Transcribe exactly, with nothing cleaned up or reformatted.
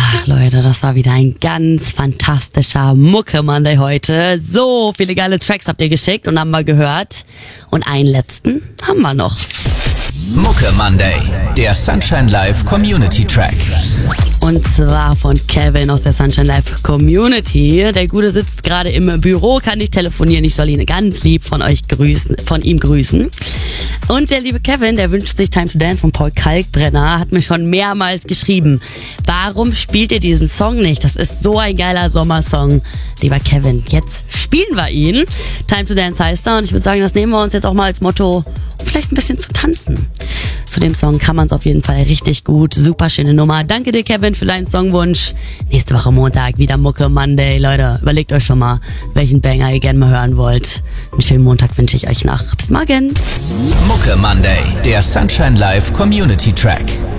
Ach Leute, das war wieder ein ganz fantastischer Mucke-Monday heute. So viele geile Tracks habt ihr geschickt und haben wir gehört. Und einen letzten haben wir noch. Mucke-Monday, der Sunshine Live Community Track. Und zwar von Kevin aus der Sunshine Live Community. Der Gute sitzt gerade im Büro, kann nicht telefonieren. Ich soll ihn ganz lieb von euch grüßen, von ihm grüßen. Und der liebe Kevin, der wünscht sich Time to Dance von Paul Kalkbrenner, hat mir schon mehrmals geschrieben, warum spielt ihr diesen Song nicht? Das ist so ein geiler Sommersong. Lieber Kevin, jetzt spielen wir ihn. Time to Dance heißt er und ich würde sagen, das nehmen wir uns jetzt auch mal als Motto, um vielleicht ein bisschen zu tanzen. Zu dem Song kann man es auf jeden Fall richtig gut. Super schöne Nummer. Danke dir, Kevin, für deinen Songwunsch. Nächste Woche Montag wieder Mucke Monday. Leute, überlegt euch schon mal, welchen Banger ihr gerne mal hören wollt. Einen schönen Montag wünsche ich euch noch. Bis morgen. Mucke Monday, der Sunshine Live Community Track.